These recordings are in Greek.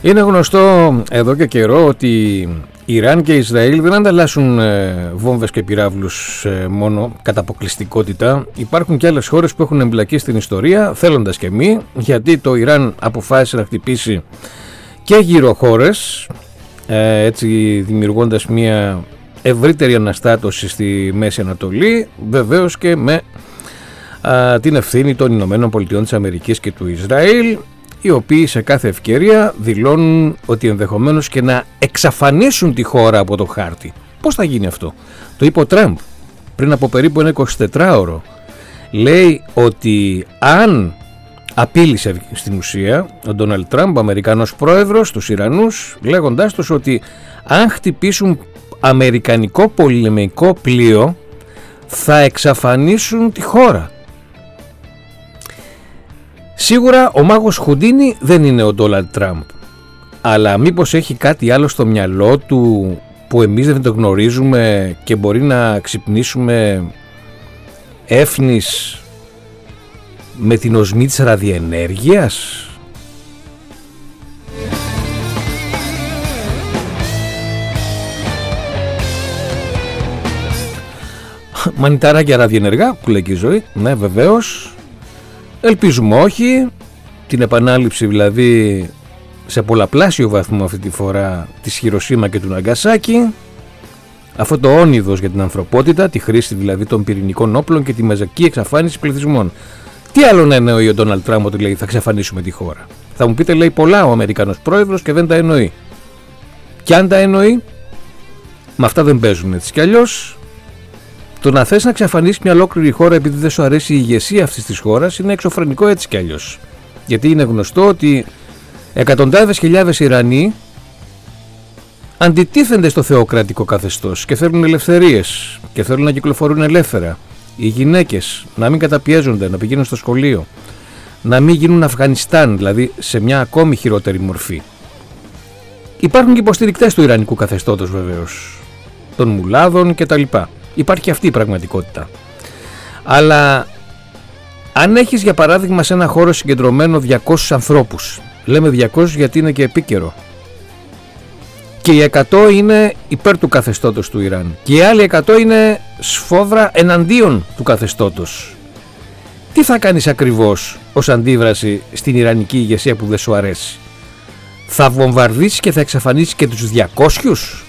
Είναι γνωστό εδώ και καιρό ότι Ιράν και Ισραήλ δεν ανταλλάσσουν βόμβες και πυράβλους μόνο κατά αποκλειστικότητα. Υπάρχουν και άλλες χώρες που έχουν εμπλακεί στην ιστορία, θέλοντας και μη, γιατί το Ιράν αποφάσισε να χτυπήσει και γύρω χώρες, έτσι δημιουργώντας μια ευρύτερη αναστάτωση στη Μέση Ανατολή, βεβαίως και με την ευθύνη των Ηνωμένων Πολιτειών της Αμερικής και του Ισραήλ, οι οποίοι σε κάθε ευκαιρία δηλώνουν ότι ενδεχομένως και να εξαφανίσουν τη χώρα από το χάρτη. Πώς θα γίνει αυτό? Το είπε ο Τραμπ πριν από περίπου ένα 24ωρο. Λέει ότι αν απείλησε στην ουσία ο Ντόναλντ Τραμπ, Αμερικανός πρόεδρος, τους Ιρανούς, λέγοντάς τους ότι αν χτυπήσουν αμερικανικό πολεμικό πλοίο θα εξαφανίσουν τη χώρα. Σίγουρα ο μάγος Χουντίνι δεν είναι ο Ντόναλντ Τραμπ, αλλά μήπως έχει κάτι άλλο στο μυαλό του που εμείς δεν το γνωρίζουμε και μπορεί να ξυπνήσουμε έφνης με την οσμή της ραδιενέργειας? Μανιταράκια ραδιενεργά που λέει και η ζωή, ναι βεβαίως. Ελπίζουμε όχι, την επανάληψη δηλαδή σε πολλαπλάσιο βαθμό αυτή τη φορά της Χιροσίμα και του Ναγκασάκι, αυτό το όνειδος για την ανθρωπότητα, τη χρήση δηλαδή των πυρηνικών όπλων και τη μαζική εξαφάνιση πληθυσμών. Τι άλλο να εννοεί ο Ντόναλντ Τραμπ ότι λέει θα εξαφανίσουμε τη χώρα? Θα μου πείτε, λέει πολλά ο Αμερικανός πρόεδρος και δεν τα εννοεί. Κι αν τα εννοεί, με αυτά δεν παίζουν έτσι κι αλλιώς. Το να θες να εξαφανίσεις μια ολόκληρη χώρα επειδή δεν σου αρέσει η ηγεσία αυτής της χώρας είναι εξωφρενικό έτσι κι αλλιώς. Γιατί είναι γνωστό ότι εκατοντάδες χιλιάδες Ιρανοί αντιτίθενται στο θεοκρατικό καθεστώς και θέλουν ελευθερίες και θέλουν να κυκλοφορούν ελεύθερα. Οι γυναίκες να μην καταπιέζονται, να πηγαίνουν στο σχολείο, να μην γίνουν Αφγανιστάν, δηλαδή σε μια ακόμη χειρότερη μορφή. Υπάρχουν και υποστηρικτές του Ιρανικού καθεστώτος βεβαίως, των μουλάδων κτλ. Υπάρχει και αυτή η πραγματικότητα. Αλλά αν έχεις για παράδειγμα σε ένα χώρο συγκεντρωμένο 200 ανθρώπους, λέμε 200 γιατί είναι και επίκαιρο, και οι 100 είναι υπέρ του καθεστώτος του Ιράν και οι άλλοι 100 είναι σφόδρα εναντίον του καθεστώτος, τι θα κάνεις ακριβώς ως αντίδραση στην Ιρανική ηγεσία που δεν σου αρέσει? Θα βομβαρδίσεις και θα εξαφανίσεις και τους 200?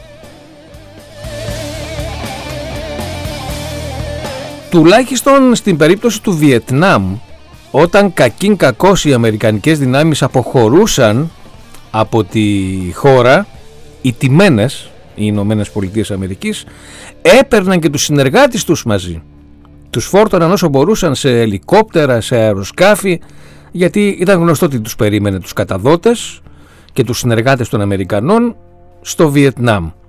Τουλάχιστον στην περίπτωση του Βιετνάμ, όταν κακήν κακώς οι αμερικανικές δυνάμεις αποχωρούσαν από τη χώρα, οι τιμένες, οι Ηνωμένες Πολιτείες Αμερικής, έπαιρναν και τους συνεργάτες τους μαζί. Τους φόρτωναν όσο μπορούσαν σε ελικόπτερα, σε αεροσκάφη, γιατί ήταν γνωστό ότι τους περίμενε τους καταδότες και τους συνεργάτες των Αμερικανών στο Βιετνάμ.